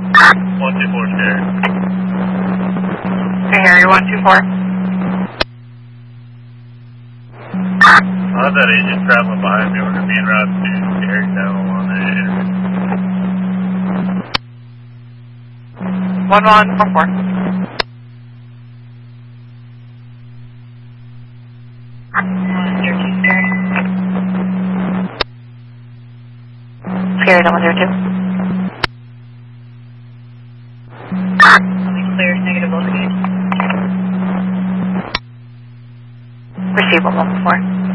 124 Scary. Harry 124. I have that agent traveling behind me. We're going to be en route to Scary Channel on the interview. 1144. Scary 102. Clear, negative voltage. Receive 114.